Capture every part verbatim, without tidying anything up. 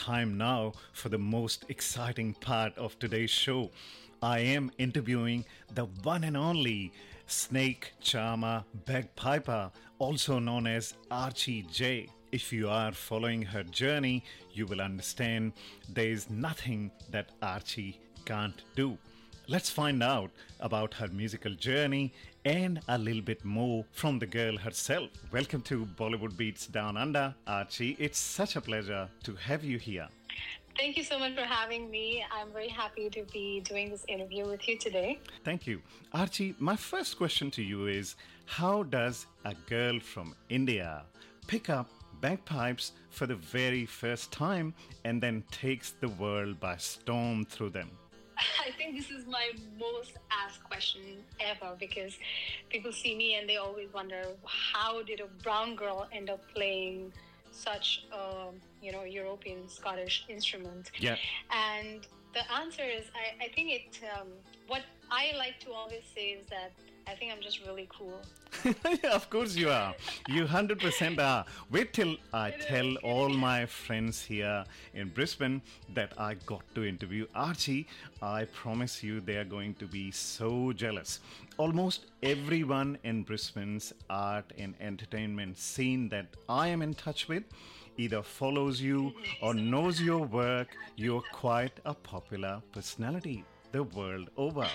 time now for the most exciting part of today's show. I am interviewing the one and only snake charmer bagpiper, also known as Archie J. If you are following her journey, you will understand there is nothing that Archie can't do. Let's find out about her musical journey and a little bit more from the girl herself. Welcome to Bollywood Beats Down Under, Archie. It's such a pleasure to have you here. Thank you so much for having me. I'm very happy to be doing this interview with you today. Thank you. Archie, my first question to you is, how does a girl from India pick up bagpipes for the very first time and then takes the world by storm through them? I think this is my most asked question ever, because people see me and they always wonder, how did a brown girl end up playing such a, you know, European Scottish instrument? Yeah. And the answer is, I, I think it, um, what I like to always say is that I think I'm just really cool. Yeah, of course you are. You one hundred percent are. Wait till I it tell is, all my friends here in Brisbane that I got to interview Archie. I promise you they are going to be so jealous. Almost everyone in Brisbane's art and entertainment scene that I am in touch with either follows you or knows your work. You're quite a popular personality the world over.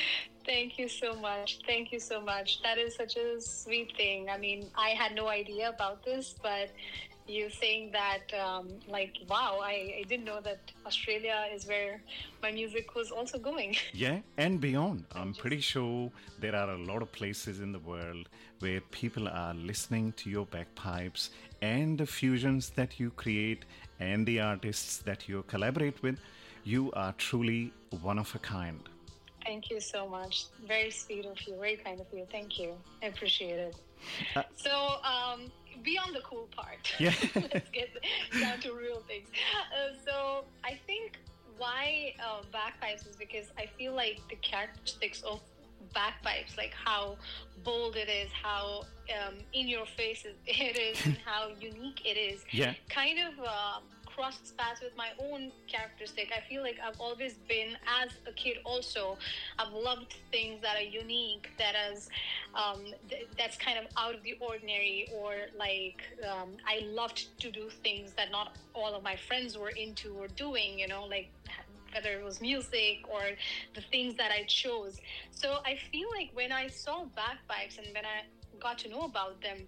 Thank you so much. Thank you so much. That is such a sweet thing. I mean, I had no idea about this, but you saying that, um, like, wow, I, I didn't know that Australia is where my music was also going. Yeah, and beyond. I'm just pretty sure there are a lot of places in the world where people are listening to your bagpipes and the fusions that you create and the artists that you collaborate with. You are truly one of a kind. Thank you so much. Very sweet of you. Very kind of you. Thank you. I appreciate it. Uh, so, um, beyond the cool part, yeah. Let's get down to real things. Uh, so, I think why uh, bagpipes is because I feel like the characteristics of bagpipes, like how bold it is, how um, in your face it is, and how unique it is, yeah. kind of uh, crosses paths with my own characteristic. I feel like I've always been, as a kid also, I've loved things that are unique, that is, um, th- that's kind of out of the ordinary, or like um, I loved to do things that not all of my friends were into or doing, you know, like whether it was music or the things that I chose. So I feel like when I saw bagpipes and when I got to know about them,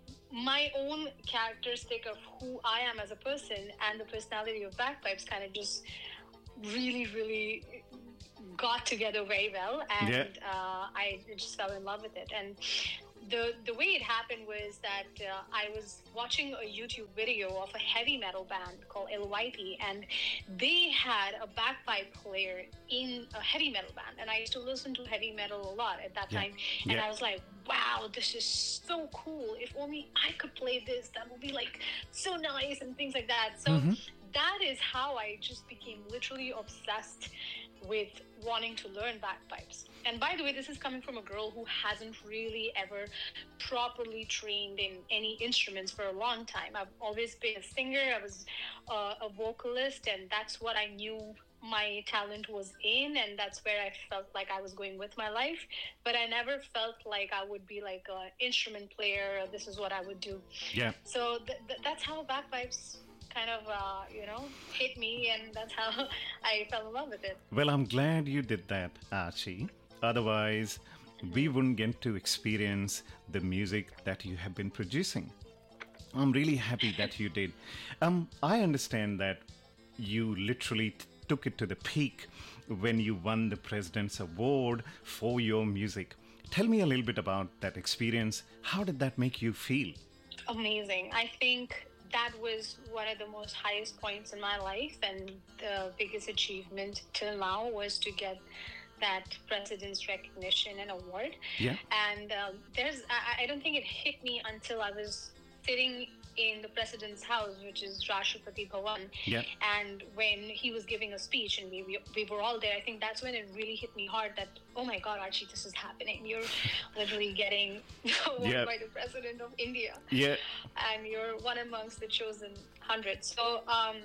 my own characteristic of who I am as a person and the personality of bagpipes kind of just really, really got together very well. And yeah. uh, I just fell in love with it. And the the way it happened was that uh, I was watching a YouTube video of a heavy metal band called L Y T, and they had a bagpipe player in a heavy metal band. And I used to listen to heavy metal a lot at that yeah. time. And yeah. I was like, wow, this is so cool. If only I could play this, that would be like so nice and things like that. So mm-hmm. that is how I just became literally obsessed with wanting to learn bagpipes. And by the way, this is coming from a girl who hasn't really ever properly trained in any instruments for a long time. I've always been a singer. I was uh, a vocalist, and that's what I knew my talent was in, and that's where I felt like I was going with my life. But I never felt like I would be like an instrument player, or this is what I would do. Yeah. So th- th- that's how bagpipes kind of, uh, you know, hit me, and that's how I fell in love with it. Well, I'm glad you did that, Archie. Otherwise, mm-hmm. we wouldn't get to experience the music that you have been producing. I'm really happy that you did. Um, I understand that you literally t- took it to the peak when you won the President's Award for your music. Tell me a little bit about that experience. How did that make you feel? Amazing. I think that was one of the most highest points in my life, and the biggest achievement till now was to get that president's recognition and award. Yeah. And uh, there's, I, I don't think it hit me until I was sitting in the president's house, which is Rashtrapati Bhavan. Yeah. And when he was giving a speech and we, we we were all there, I think that's when it really hit me hard that, oh my God, Archie, this is happening. You're literally getting awarded yeah. by the president of India. Yeah. And you're one amongst the chosen hundred. So um,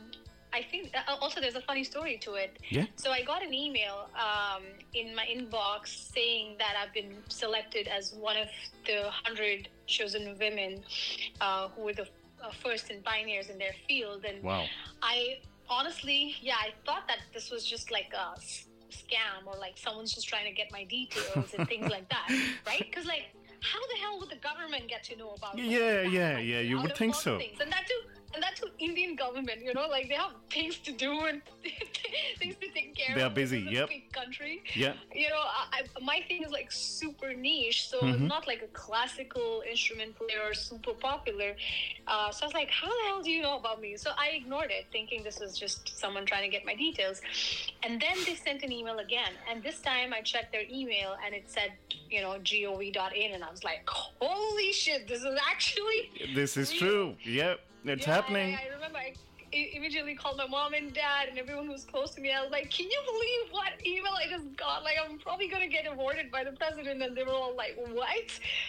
I think uh, also there's a funny story to it. Yeah. So I got an email um, in my inbox saying that I've been selected as one of the one hundred chosen women uh, who were the uh, first and pioneers in their field. And Wow. I honestly, yeah, I thought that this was just like a s- scam or like someone's just trying to get my details and things like that, right? Because like, how the hell would the government get to know about something Yeah, like yeah, Like, yeah, you out would of think all so. things. And that too, and that's too Indian government, you know, like they have things to do and things to take care They are of. busy, This is a yep. big country. Yeah. You know, I, I, my thing is like super niche, so Mhm. I'm not like a classical instrument player or super popular. Uh, so I was like, how the hell do you know about me? So I ignored it, thinking this was just someone trying to get my details. And then they sent an email again, and this time I checked their email, and it said, you know, gov dot in, and I was like, holy shit, this is actually This is real. true. Yep. It's Yeah, happening. I, I remember I i- immediately called my mom and dad and everyone who was close to me. I was like, can you believe what email I just got? Like, I'm probably going to get awarded by the president. And they were all like, what?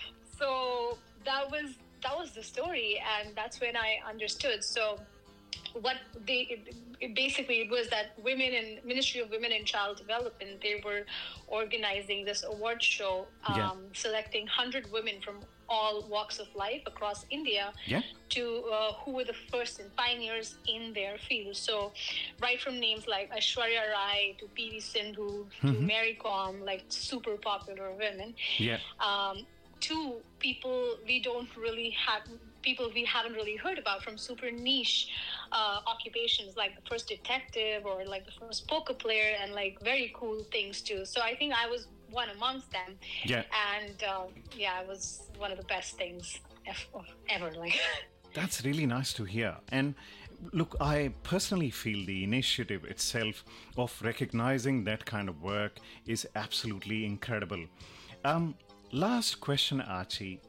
So that was that was the story. And that's when I understood. So what they it, it basically it was that women and Ministry of Women and Child Development, they were organizing this award show, um, Yeah. selecting one hundred women from all walks of life across India Yeah. to uh, who were the first and pioneers in their field. So right from names like Aishwarya Rai to P V Sindhu to Mary Kom, like super popular women, Yeah. um, to people we don't really have, people we haven't really heard about from super niche uh, occupations like the first detective or like the first poker player and like very cool things too. So I think I was one amongst them. Yeah. And uh, yeah, it was one of the best things ev- ever. Like, That's really nice to hear. And look, I personally feel the initiative itself of recognizing that kind of work is absolutely incredible. Um, last question, Archie.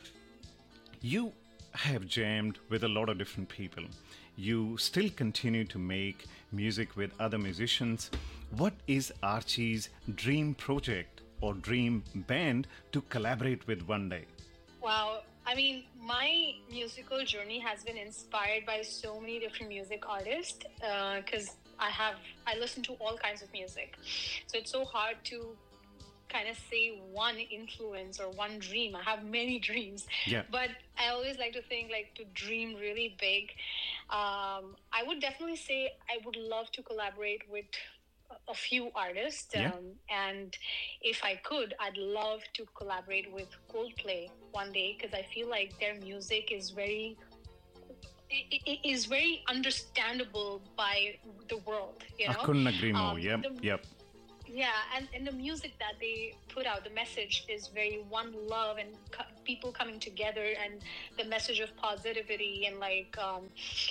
You have jammed with a lot of different people. You still continue to make music with other musicians. What is Archie's dream project or dream band to collaborate with one day? wow. I mean, my musical journey has been inspired by so many different music artists because I have, I listen to all kinds of music. So it's so hard to kind of say one influence or one dream. I have many dreams. Yeah. But I always like to think like to dream really big. Um, I would definitely say I would love to collaborate with a- a few artists. Um, Yeah. And if I could, I'd love to collaborate with Coldplay one day because I feel like their music is very i- i- is very understandable by the world. You know, I couldn't agree more. Um, yep. the- Yep. yeah, and, and the music that they put out, the message is very one love and co- people coming together, and the message of positivity and like um,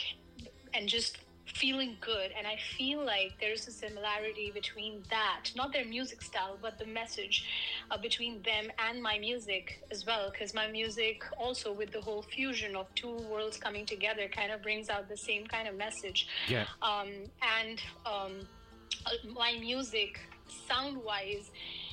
and just feeling good. And I feel like there's a similarity between that, not their music style, but the message uh, between them and my music as well. Because my music also, with the whole fusion of two worlds coming together, kind of brings out the same kind of message. Yeah. Um, and um, uh, my music, sound wise,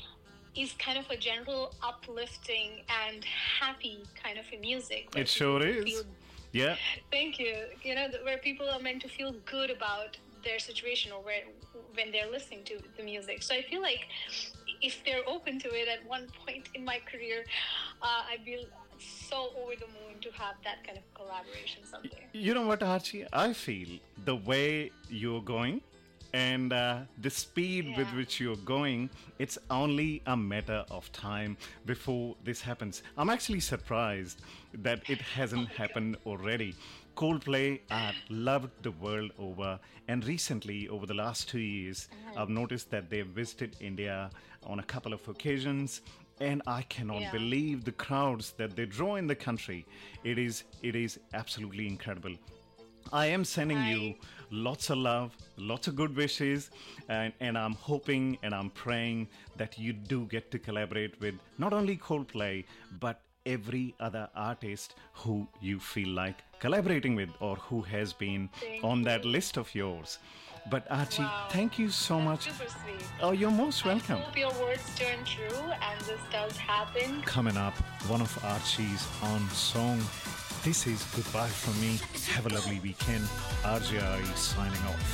is kind of a general uplifting and happy kind of a music. where It sure people is. feel- Yeah. Thank you. You know, th- where people are meant to feel good about their situation or where when they're listening to the music. So I feel like if they're open to it at one point in my career, uh, I'd be so over the moon to have that kind of collaboration someday. You know what, Archie? I feel the way you're going and uh, the speed with Yeah. which you're going, it's only a matter of time before this happens. I'm actually surprised that it hasn't happened already. Coldplay are loved the world over, and recently, over the last two years, I've noticed that they've visited India on a couple of occasions, and I cannot Yeah. believe the crowds that they draw in the country. It is, it is absolutely incredible. I am sending you I- lots of love, lots of good wishes, and, and I'm hoping and I'm praying that you do get to collaborate with not only Coldplay, but every other artist who you feel like collaborating with or who has been Thank on that list of yours. But Archie, Wow. thank you so That's much. super sweet. Oh, you're most welcome. I hope your words turn true and this does happen. Coming up, one of Archie's on song This is goodbye from me. Have a lovely weekend. R J R E signing off.